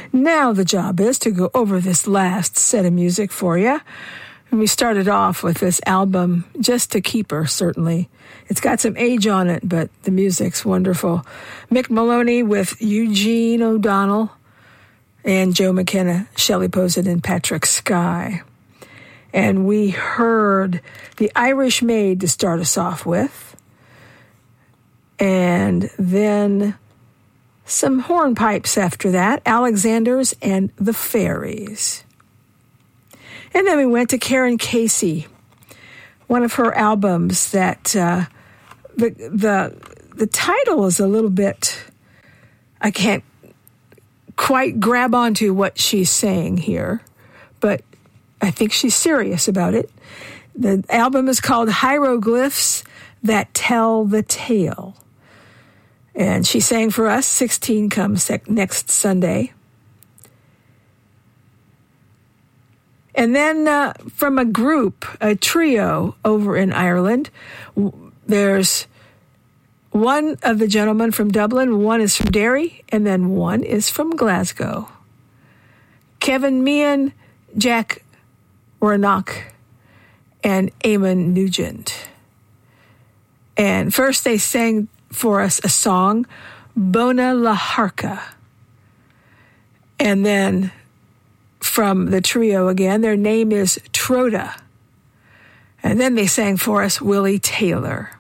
Now the job is to go over this last set of music for you. And we started off with this album, Just a Keeper, certainly. It's got some age on it, but the music's wonderful. Mick Maloney with Eugene O'Donnell and Joe McKenna, Shelley Posey, and Patrick Sky. And we heard The Irish Maid to start us off with. And then some hornpipes after that, Alexander's and the Fairies. And then we went to Karen Casey, one of her albums that the title is a little bit, I can't quite grab onto what she's saying here, but I think she's serious about it. The album is called Hieroglyphs That Tell the Tale. And she sang for us, 16 comes next Sunday. And then from a group, a trio over in Ireland, there's one of the gentlemen from Dublin, one is from Derry, and then one is from Glasgow. Kevin Meehan, Jack Warnock, and Eamon Nugent. And first they sang for us a song, Bona La Harca. And then from the trio again, their name is Troda. And then they sang for us Willie Taylor.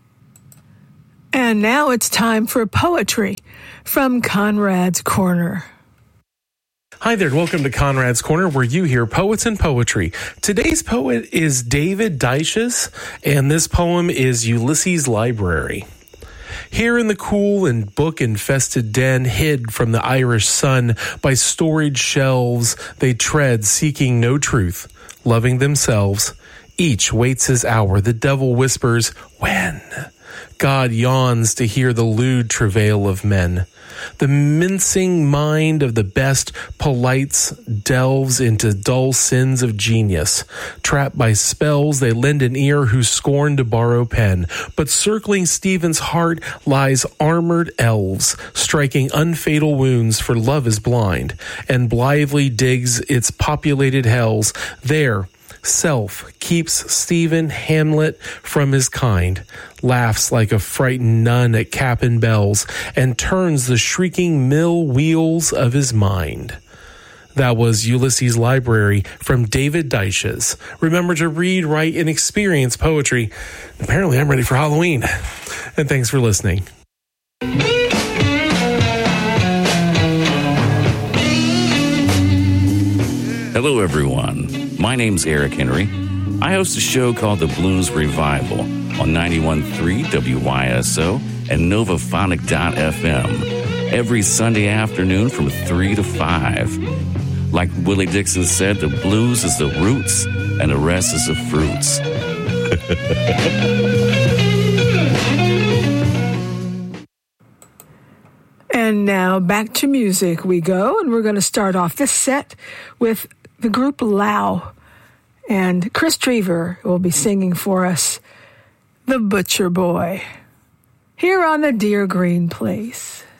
And now it's time for poetry from Conrad's Corner. Hi there, and welcome to Conrad's Corner, where you hear poets and poetry. Today's poet is David Dyches, and this poem is Ulysses' Library. Here in the cool and book-infested den, hid from the Irish sun by storage shelves, they tread, seeking no truth, loving themselves. Each waits his hour. The devil whispers, "When?" God yawns to hear the lewd travail of men. The mincing mind of the best polites delves into dull sins of genius. Trapped by spells, they lend an ear who scorn to borrow pen. But circling Stephen's heart lies armored elves, striking unfatal wounds, for love is blind, and blithely digs its populated hells. There, self keeps Stephen Hamlet from his kind, laughs like a frightened nun at cap and bells, and turns the shrieking mill wheels of his mind. That was Ulysses' Library from David Dyches. Remember to read, write, and experience poetry. Apparently, I'm ready for Halloween. And thanks for listening. Hello, everyone. My name's Eric Henry. I host a show called The Blues Revival on 91.3 WYSO and Novaphonic.fm every Sunday afternoon from 3 to 5. Like Willie Dixon said, the blues is the roots and the rest is the fruits. And now back to music we go, and we're going to start off this set with the group Lau, and Chris Drever will be singing for us The Butcher Boy here on the Deer Green Place.